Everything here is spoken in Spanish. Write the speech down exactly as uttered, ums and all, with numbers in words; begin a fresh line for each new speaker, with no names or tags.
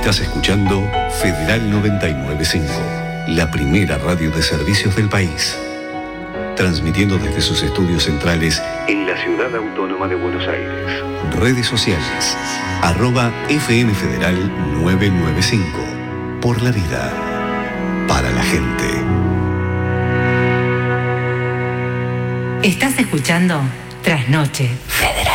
Estás escuchando Federal noventa y nueve punto cinco, la primera radio de servicios del país. Transmitiendo desde sus estudios centrales en la Ciudad Autónoma de Buenos Aires. Redes sociales, arroba F M Federal novecientos noventa y cinco. Por la vida, para la gente.
Estás escuchando Trasnoche Federal.